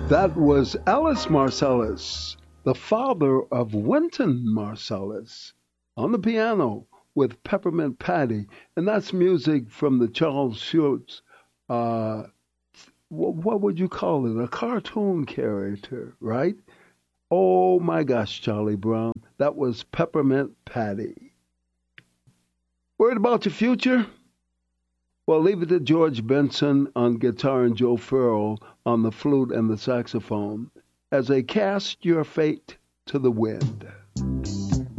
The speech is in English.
That was Alice Marcellus, the father of Wynton Marsalis, on the piano with Peppermint Patty. And that's music from the Charles Schulz, uh, what would you call it? A cartoon character, right? Oh my gosh, Charlie Brown. That was Peppermint Patty. Worried about your future? Well, leave it to George Benson on guitar and Joe Farrell on the flute and the saxophone as they cast your fate to the wind.